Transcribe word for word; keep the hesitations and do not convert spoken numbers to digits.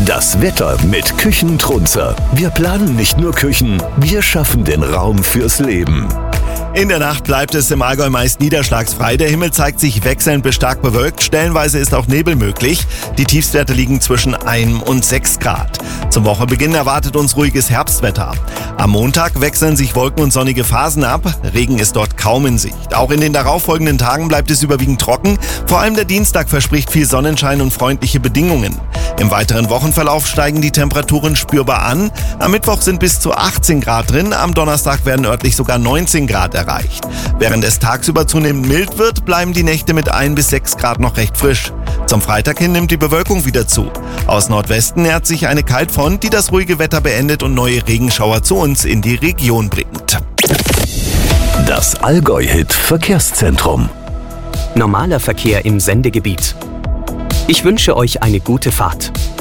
Das Wetter mit Küchentrunzer. Wir planen nicht nur Küchen, wir schaffen den Raum fürs Leben. In der Nacht bleibt es im Allgäu meist niederschlagsfrei. Der Himmel zeigt sich wechselnd bis stark bewölkt. Stellenweise ist auch Nebel möglich. Die Tiefstwerte liegen zwischen eins und sechs Grad. Zum Wochenbeginn erwartet uns ruhiges Herbstwetter. Am Montag wechseln sich Wolken und sonnige Phasen ab. Regen ist dort kaum in Sicht. Auch in den darauffolgenden Tagen bleibt es überwiegend trocken. Vor allem der Dienstag verspricht viel Sonnenschein und freundliche Bedingungen. Im weiteren Wochenverlauf steigen die Temperaturen spürbar an. Am Mittwoch sind bis zu achtzehn Grad drin. Am Donnerstag werden örtlich sogar neunzehn Grad erreicht. Während es tagsüber zunehmend mild wird, bleiben die Nächte mit ein bis sechs Grad noch recht frisch. Zum Freitag hin nimmt die Bewölkung wieder zu. Aus Nordwesten nähert sich eine Kaltfront, die das ruhige Wetter beendet und neue Regenschauer zu uns in die Region bringt. Das Allgäu-Hit Verkehrszentrum. Normaler Verkehr im Sendegebiet. Ich wünsche euch eine gute Fahrt.